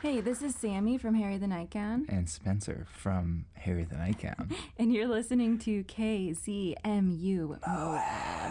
Hey, this is Sammy from Harry the Nightgown. And Spencer from Harry the Nightgown. And you're listening to KZMU Moab.